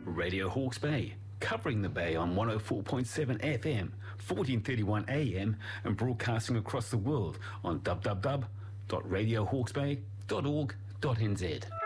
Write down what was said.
Radio Hawke's Bay, covering the Bay on 104.7 FM, 1431 AM, and broadcasting across the world on www.radiohawksbay.org.nz.